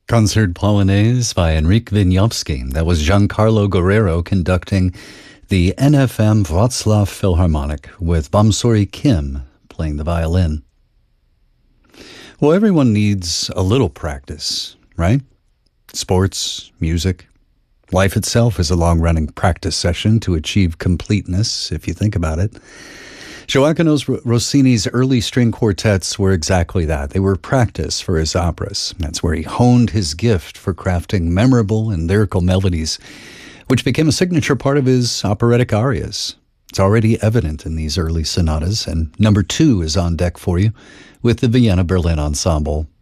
Concert Polonaise by Enrique Wieniawski. That was Giancarlo Guerrero conducting the NFM Wrocław Philharmonic with Bamsori Kim playing the violin. Well, everyone needs a little practice, right? Sports, music. Life itself is a long-running practice session to achieve completeness, if you think about it. Joaquin Rossini's early string quartets were exactly that. They were practice for his operas. That's where he honed his gift for crafting memorable and lyrical melodies, which became a signature part of his operatic arias. It's already evident in these early sonatas, and number 2 is on deck for you with the Vienna Berlin Ensemble.